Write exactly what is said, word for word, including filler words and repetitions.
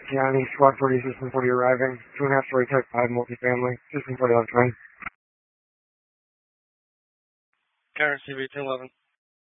County, Squad forty, System forty arriving. Two and a half story type five multifamily. System forty left train. Karen C V two eleven.